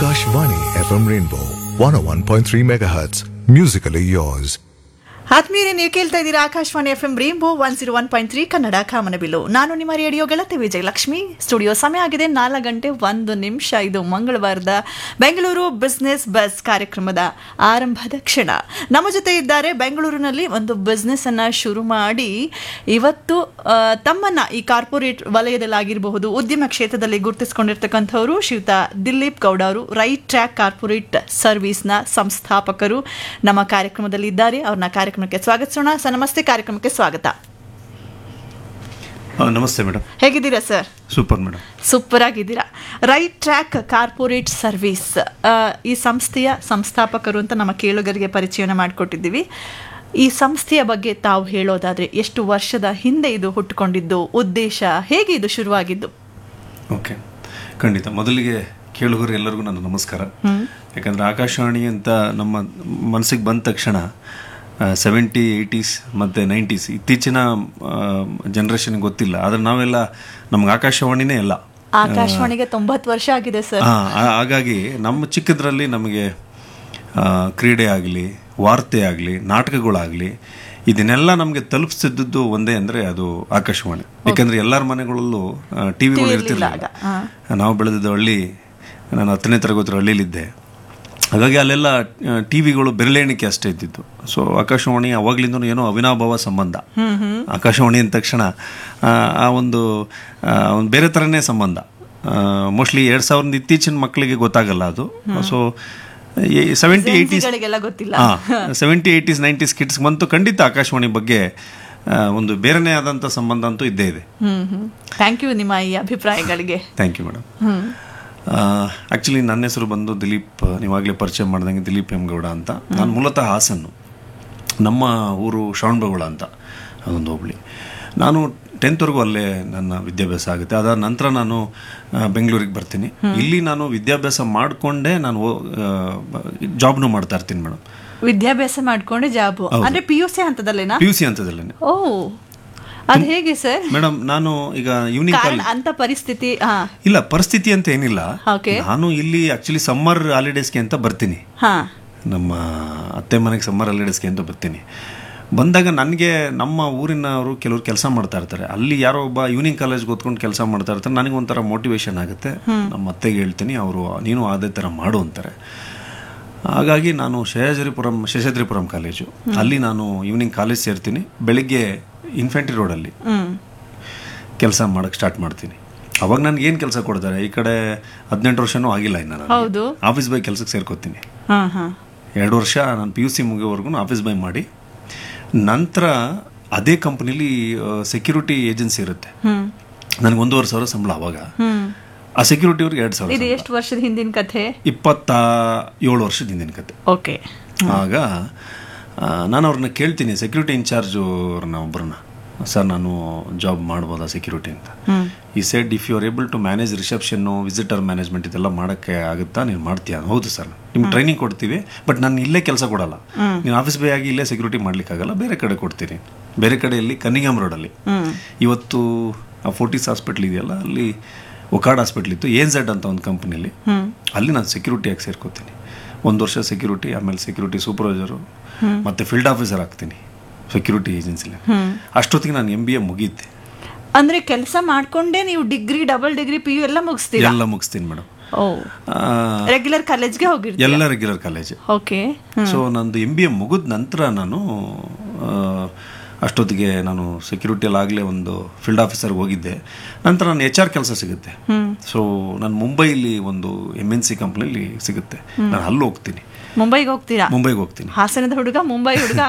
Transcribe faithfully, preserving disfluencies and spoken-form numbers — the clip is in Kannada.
Akashvani F M Rainbow one oh one point three megahertz. Musically yours. ಆತ್ಮೀಯರೇ, ನೀವು ಕೇಳ್ತಾ ಇದ್ದೀರಾ Akashvani F M rainbow one zero one point three Kannada ಕಾಮನಬಿಲ್ಲು. ನಾನು ನಿಮ್ಮ ರೇಡಿಯೋ ಗೆಳತಿ ವಿಜಯಲಕ್ಷ್ಮಿ. ಸ್ಟುಡಿಯೋ ಸಮಯ ಆಗಿದೆ ನಾಲ್ಕು ಗಂಟೆ ಒಂದು ನಿಮಿಷ. ಇದು ಮಂಗಳವಾರದ ಬೆಂಗಳೂರು ಬಿಸ್ನೆಸ್ ಬಸ್ ಕಾರ್ಯಕ್ರಮದ ಆರಂಭದ ಕ್ಷಣ. ನಮ್ಮ ಜೊತೆ ಇದ್ದಾರೆ ಬೆಂಗಳೂರಿನಲ್ಲಿ ಒಂದು ಬಿಸ್ನೆಸ್ ಅನ್ನ ಶುರು ಮಾಡಿ ಇವತ್ತು ತಮ್ಮನ್ನ ಈ ಕಾರ್ಪೊರೇಟ್ ವಲಯದಲ್ಲಾಗಿರಬಹುದು, ಉದ್ಯಮ ಕ್ಷೇತ್ರದಲ್ಲಿ ಗುರುತಿಸಿಕೊಂಡಿರ್ತಕ್ಕಂಥವರು ಶ್ರೀಯುತ ದಿಲೀಪ್ ಗೌಡ ಅವರು. ರೈಟ್ ಟ್ರ್ಯಾಕ್ ಕಾರ್ಪೊರೇಟ್ ಸರ್ವಿಸ್ನ ಸಂಸ್ಥಾಪಕರು ನಮ್ಮ ಕಾರ್ಯಕ್ರಮದಲ್ಲಿ ಇದ್ದಾರೆ. ಅವ್ರನ್ನ ಕಾರ್ಯಕ್ರಮ ಸ್ವಾಗತಿಸೋಣ. ಸರ್ ನಮಸ್ತೆ, ಕಾರ್ಯಕ್ರಮಕ್ಕೆ ಸ್ವಾಗತ. ನಮಸ್ತೆ ಮೇಡಮ್, ಹೇಗಿದ್ದೀರಾ ಸರ್? Super madam. ಸೂಪರ್ ಆಗಿದ್ದೀರಾ. ರೈಟ್ ಟ್ರ್ಯಾಕ್ ಕಾರ್ಪೊರೇಟ್ ಸರ್ವಿಸ್ ಈ ಸಂಸ್ಥೆಯ ಸಂಸ್ಥಾಪಕರು ಅಂತ ನಮ್ಮ ಕೇಳುಗರಿಗೆ ಪರಿಚಯನ ಮಾಡಿಕೊಟ್ಟಿದ್ದೀವಿ. ಈ ಸಂಸ್ಥೆಯ ಬಗ್ಗೆ ತಾವು ಹೇಳೋದಾದ್ರೆ ಎಷ್ಟು ವರ್ಷದ ಹಿಂದೆ ಇದು ಹುಟ್ಟುಕೊಂಡಿದ್ದು, ಉದ್ದೇಶ ಹೇಗೆ ಇದು ಶುರುವಾಗಿದ್ದು? ಓಕೆ, ಖಂಡಿತ. ಮೊದಲಿಗೆ ಕೇಳುಗರು ಎಲ್ಲರಿಗೂ ನನ್ನ ನಮಸ್ಕಾರ. ಯಾಕಂದ್ರೆ ಆಕಾಶವಾಣಿ ಅಂತ ನಮ್ಮ ಮನಸ್ಸಿಗೆ ಬಂದ ತಕ್ಷಣ ಸೆವೆಂಟಿ ಏಯ್ಟೀಸ್ ಮತ್ತು ನೈಂಟೀಸ್ ಇತ್ತೀಚಿನ ಜನ್ರೇಷನ್ ಗೊತ್ತಿಲ್ಲ, ಆದರೆ ನಾವೆಲ್ಲ ನಮ್ಗೆ ಆಕಾಶವಾಣಿನೇ ಎಲ್ಲ. ಆಕಾಶವಾಣಿಗೆ ತೊಂಬತ್ತು ವರ್ಷ ಆಗಿದೆ ಸರ್. ಹಾಗಾಗಿ ನಮ್ಮ ಚಿಕ್ಕದ್ರಲ್ಲಿ ನಮಗೆ ಕ್ರೀಡೆ ಆಗಲಿ, ವಾರ್ತೆ ಆಗಲಿ, ನಾಟಕಗಳಾಗಲಿ ಇದನ್ನೆಲ್ಲ ನಮಗೆ ತಲುಪಿಸ್ತಿದ್ದದ್ದು ಒಂದೇ ಅಂದರೆ ಅದು ಆಕಾಶವಾಣಿ. ಯಾಕಂದರೆ ಎಲ್ಲರ ಮನೆಗಳಲ್ಲೂ ಟಿ ವಿಗಳು ಇರ್ತಿರ್ಲಿಲ್ಲ. ನಾವು ಬೆಳೆದಿದ್ದು ಹಳ್ಳಿ, ನಾನು ಹತ್ತನೇ ತರಗತಿ ಹಳ್ಳಿಲಿದ್ದೆ. ಹಾಗಾಗಿ ಅಲ್ಲೆಲ್ಲ ಟಿ ವಿಗಳು ಬೆರಳೆಣಿಕೆ ಅಷ್ಟೇ ಇದ್ದಿದ್ದು. ಸೊ ಆಕಾಶವಾಣಿ ಅವಾಗ್ಲಿಂದ ಏನೋ ಅವಿನಾಭಾವ ಸಂಬಂಧ. ಆಕಾಶವಾಣಿ ಅಂದ ತಕ್ಷಣ ಆ ಒಂದು ಒಂದು ಬೇರೆ ಥರನೇ ಸಂಬಂಧ. ಮೋಸ್ಟ್ಲಿ ಎರಡು ಸಾವಿರದ ಇತ್ತೀಚಿನ ಮಕ್ಕಳಿಗೆ ಗೊತ್ತಾಗಲ್ಲ ಅದು. ಸೊ ಸೆವೆಂಟಿ ಏಯ್ಟೀಸ್ ಹಾಂ ಸೆವೆಂಟಿ ಏಯ್ಟೀಸ್ ನೈಂಟೀಸ್ ಕಿಡ್ಸ್ ಬಂತು. ಖಂಡಿತ ಆಕಾಶವಾಣಿ ಬಗ್ಗೆ ಒಂದು ಬೇರೆನೇ ಆದಂಥ ಸಂಬಂಧ ಅಂತೂ ಇದ್ದೇ ಇದೆ. ಥ್ಯಾಂಕ್ ಯು ನಿಮ್ಮ ಈ ಅಭಿಪ್ರಾಯಗಳಿಗೆ. Thank you madam. ಆ್ಯಕ್ಚುಲಿ ನನ್ನ ಹೆಸರು ಬಂದು ದಿಲೀಪ್, ನೀವಾಗಲೇ ಪರಿಚಯ ಮಾಡ್ದಂಗೆ ದಿಲೀಪ್ ಎಂ ಗೌಡ ಅಂತ. ನಾನು ಮೂಲತಃ ಹಾಸನ್ನು, ನಮ್ಮ ಊರು ಶ್ರವಣಬೆಳಗೊಳ ಅಂತ, ಅದೊಂದು ಹೋಬಳಿ. ನಾನು ಟೆಂತ್ವರೆಗೂ ಅಲ್ಲೇ ನನ್ನ ವಿದ್ಯಾಭ್ಯಾಸ ಆಗುತ್ತೆ. ಅದಾದ ನಂತರ ನಾನು ಬೆಂಗಳೂರಿಗೆ ಬರ್ತೀನಿ. ಇಲ್ಲಿ ನಾನು ವಿದ್ಯಾಭ್ಯಾಸ ಮಾಡಿಕೊಂಡೇ ನಾನು ಜಾಬ್ನು ಮಾಡ್ತಾ ಇರ್ತೀನಿ ಮೇಡಮ್. ವಿದ್ಯಾಭ್ಯಾಸ ಮಾಡಿಕೊಂಡೆ ಜಾಬ್ ಅಂದರೆ P U C ಹಂತದಲ್ಲೇನಾ? P U C ಹಂತದಲ್ಲೇನೆ. ಓ, ಅದು ಹೇಗೆ ಸರ್? ಮೇಡಮ್, ನಾನು ಈಗ ಈವ್ನಿಂಗ್ ಕಾಲೇಜ್ ಅಂತ ಪರಿಸ್ಥಿತಿ ಇಲ್ಲ, ಪರಿಸ್ಥಿತಿ ಅಂತ ಏನಿಲ್ಲ. ನಾನು ಇಲ್ಲಿ ಆಕ್ಚುಲಿ ಸಮ್ಮರ್ ಹಾಲಿಡೇಸ್ಗೆ ಅಂತ ಬರ್ತೀನಿ. ನಮ್ಮ ಅತ್ತೆ ಮನೆಗೆ ಸಮ್ಮರ್ ಹಾಲಿಡೇಸ್ಗೆ ಅಂತ ಬರ್ತೀನಿ. ಬಂದಾಗ ನನಗೆ ನಮ್ಮ ಊರಿನವರು ಕೆಲವರು ಕೆಲಸ ಮಾಡ್ತಾ ಇರ್ತಾರೆ. ಅಲ್ಲಿ ಯಾರೋ ಒಬ್ಬ ಈವ್ನಿಂಗ್ ಕಾಲೇಜ್ಗೆ ಓದ್ಕೊಂಡು ಕೆಲಸ ಮಾಡ್ತಾ ಇರ್ತಾರೆ. ನನಗೆ ಒಂಥರ ಮೋಟಿವೇಶನ್ ಆಗುತ್ತೆ. ನಮ್ಮ ಅತ್ತೆಗೆ ಹೇಳ್ತೀನಿ, ಅವರು ನೀನು ಅದೇ ಥರ ಮಾಡು ಅಂತಾರೆ. ಹಾಗಾಗಿ ನಾನು ಶೇಷಾದ್ರಿಪುರಂ ಶೇಷಾದ್ರಿಪುರಂ ಕಾಲೇಜು, ಅಲ್ಲಿ ನಾನು ಈವ್ನಿಂಗ್ ಕಾಲೇಜ್ ಸೇರ್ತೀನಿ. ಬೆಳಿಗ್ಗೆ ಇನ್ಫೆಂಟ್ರಿ ರೋಡಲ್ಲಿ ಕೆಲಸ ಮಾಡೋಕ್ಕೆ ಸ್ಟಾರ್ಟ್ ಮಾಡ್ತೀನಿ. ಅವಾಗ ನನಗೆ ಏನು ಕೆಲಸ ಕೊಡ್ತಾರೆ, ಈ ಕಡೆ ಹದಿನೆಂಟು ವರ್ಷನೂ ಆಗಿಲ್ಲ ಇನ್ನು. ನಾನು ಆಫೀಸ್ ಬಾಯ್ ಕೆಲಸಕ್ಕೆ ಸೇರ್ಕೋತೀನಿ. ಎರಡು ವರ್ಷ ನಾನು P U C ಮುಗಿಯೋವರೆಗೂ office boy ಮಾಡಿ, ನಂತರ ಅದೇ ಕಂಪ್ನಿಲಿ ಸೆಕ್ಯೂರಿಟಿ ಏಜೆನ್ಸಿ ಇರುತ್ತೆ. ನನಗೆ ಒಂದೂವರೆ ಸಾವಿರ ಸಂಬಳ ಅವಾಗ. ಆ ಸೆಕ್ಯೂರಿಟಿ ಅವ್ರಿಗೆ ಎರಡು ಸಾವಿರ. ಎಷ್ಟು ವರ್ಷದ ಹಿಂದಿನ ಕಥೆ? ಇಪ್ಪತ್ತ ಏಳು ವರ್ಷದ ಹಿಂದಿನ ಕಥೆ. ಓಕೆ. ಆಗ ನಾನು ಅವ್ರನ್ನ ಕೇಳ್ತೀನಿ, ಸೆಕ್ಯೂರಿಟಿ ಇನ್ಚಾರ್ಜು ಅವ್ರನ್ನ ಒಬ್ಬರನ್ನ, ಸರ್ ನಾನು ಜಾಬ್ ಮಾಡ್ಬೋದಾ ಸೆಕ್ಯೂರಿಟಿ ಅಂತ. He said if you are able to manage reception, visitor management ಇದೆಲ್ಲ ಮಾಡೋಕ್ಕೆ ಆಗುತ್ತಾ, ನೀನು ಮಾಡ್ತೀಯಾ? ಹೌದು ಸರ್, ನಿಮ್ಗೆ ಟ್ರೈನಿಂಗ್ ಕೊಡ್ತೀವಿ, ಬಟ್ ನಾನು ಇಲ್ಲೇ ಕೆಲಸ ಕೊಡಲ್ಲ. ನೀನು ಆಫೀಸ್ ಬೈ ಆಗಿ ಇಲ್ಲೇ ಸೆಕ್ಯೂರಿಟಿ ಮಾಡ್ಲಿಕ್ಕಾಗಲ್ಲ, ಬೇರೆ ಕಡೆ ಕೊಡ್ತೀನಿ. ಬೇರೆ ಕಡೆಯಲ್ಲಿ ಕನ್ನಿಂಗಮ್ ರೋಡಲ್ಲಿ ಇವತ್ತು ಆ ಫೋರ್ಟಿಸ್ ಹಾಸ್ಪಿಟ್ಲ್ ಇದೆಯಲ್ಲ, ಅಲ್ಲಿ ಒಕಾಡ್ ಹಾಸ್ಪಿಟ್ಲ್ ಇತ್ತು, ಎನ್ ಝೆಡ್ ಅಂತ ಒಂದು ಕಂಪ್ನಿಯಲ್ಲಿ. ಅಲ್ಲಿ ನಾನು ಸೆಕ್ಯೂರಿಟಿಯಾಗಿ ಸೇರ್ಕೋತೀನಿ. ಒಂದು ವರ್ಷ ಸೆಕ್ಯೂರಿಟಿ, ಆಮೇಲೆ ಸೆಕ್ಯೂರಿಟಿ ಸೂಪರ್ವೈಸರು, ಮತ್ತೆ ಫೀಲ್ಡ್ ಆಫೀಸರ್ ಆಗ್ತೀನಿ ಸೆಕ್ಯೂರಿಟಿ ಏಜೆನ್ಸಿಲಿ. ಅಷ್ಟೊತ್ತಿಗೆ ನಾನು ಎಂ ಬಿ ಎ ಮುಗಿಯುತ್ತೆ. ಅಂದ್ರೆ ಕೆಲಸ ಮಾಡ್ಕೊಂಡೇ ನೀವು degree, double degree, P U ಎಲ್ಲ ಮುಗಿಸ್ತೀವಿ? ಎಲ್ಲ ಮುಗಿಸ್ತೀನಿ ಮೇಡಮ್. ರೆಗ್ಯುಲರ್ ಕಾಲೇಜ್ಗೆ ಹೋಗಿರ್ತೀನಿ? ಎಲ್ಲ ರೆಗ್ಯುಲರ್ ಕಾಲೇಜ್. ಓಕೆ. ಸೊ ನಂದು ಎಂ ಬಿ ಎ ಮುಗಿದ ನಂತರ ನಾನು ಅಷ್ಟೊತ್ತಿಗೆ ನಾನು ಸೆಕ್ಯೂರಿಟಿಯಲ್ಲಿ ಆಗಲೇ ಒಂದು ಫೀಲ್ಡ್ ಆಫೀಸರ್ಗೆ ಹೋಗಿದ್ದೆ. ನಂತರ ನಾನು ಎಚ್ ಆರ್ ಕೆಲಸ ಸಿಗುತ್ತೆ. ಸೊ ನಾನು ಮುಂಬೈಲಿ ಒಂದು ಎಮ್ ಎನ್ ಸಿ ಕಂಪ್ನಿಲಿ ಸಿಗುತ್ತೆ. ನಾನು ಅಲ್ಲಿ ಹೋಗ್ತೀನಿ. ಮುಂಬೈಗೆ ಹೋಗ್ತೀರಾ? ಮುಂಬೈಗೆ ಹೋಗ್ತೀನಿ. ಹಾಸನದ ಹುಡುಗ ಮುಂಬೈ ಹುಡುಗ